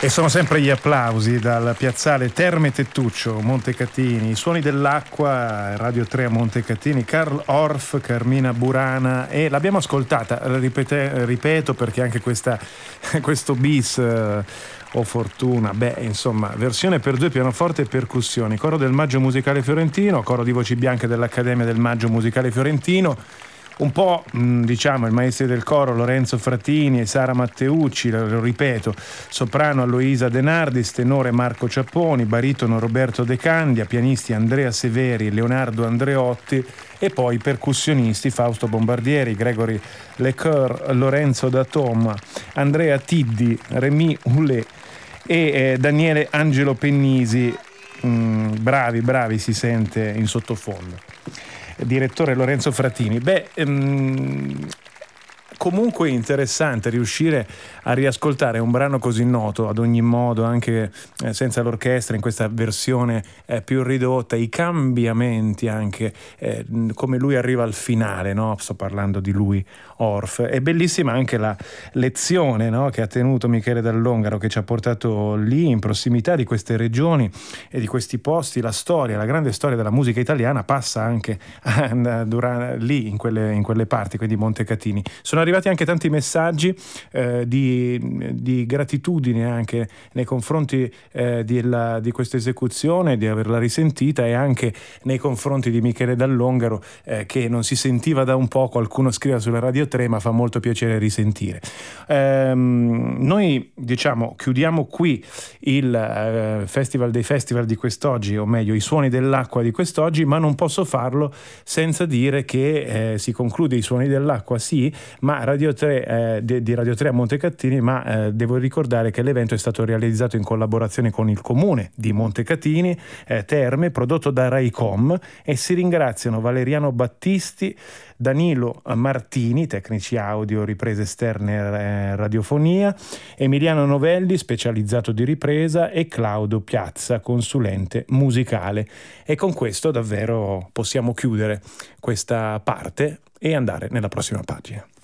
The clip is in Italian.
E sono sempre gli applausi dal piazzale Terme Tettuccio, Montecatini, i suoni dell'acqua, Radio 3 a Montecatini, Carl Orff, Carmina Burana, e l'abbiamo ascoltata, ripeto perché anche questo bis o fortuna, insomma, versione per due, pianoforte e percussioni, coro del Maggio Musicale Fiorentino, coro di voci bianche dell'Accademia del Maggio Musicale Fiorentino. Un po', diciamo, il maestro del coro Lorenzo Fratini e Sara Matteucci, lo ripeto, soprano Aloisa De Nardis, tenore Marco Ciapponi, baritono Roberto De Candia, pianisti Andrea Severi e Leonardo Andreotti, e poi percussionisti Fausto Bombardieri, Gregory Lecoeur, Lorenzo Datom, Andrea Tiddi, Rémi Houlet e Daniele Angelo Pennisi. Bravi, si sente in sottofondo. Direttore Lorenzo Fratini. Comunque interessante riuscire a riascoltare un brano così noto ad ogni modo, anche senza l'orchestra, in questa versione più ridotta, i cambiamenti anche, come lui arriva al finale, no? Sto parlando di lui, Orff. È bellissima anche la lezione, no? Che ha tenuto Michele Dall'Ongaro, che ci ha portato lì in prossimità di queste regioni e di questi posti. La storia, la grande storia della musica italiana passa anche lì in quelle parti, quindi Montecatini. Sono arrivati anche tanti messaggi di gratitudine anche nei confronti di questa esecuzione, di averla risentita, e anche nei confronti di Michele Dall'Ongaro, che non si sentiva da un po'. Qualcuno scrive sulla Radio 3, ma fa molto piacere risentire. Noi chiudiamo qui il Festival dei Festival di quest'oggi, o meglio i Suoni dell'Acqua di quest'oggi, ma non posso farlo senza dire che si conclude i Suoni dell'Acqua, sì, ma Radio 3, di Radio 3 a Montecatini, ma devo ricordare che l'evento è stato realizzato in collaborazione con il comune di Montecatini Terme, prodotto da Raicom, e si ringraziano Valeriano Battisti, Danilo Martini, tecnici audio, riprese esterne, radiofonia, Emiliano Novelli, specializzato di ripresa, e Claudio Piazza, consulente musicale. E con questo davvero possiamo chiudere questa parte e andare nella prossima pagina.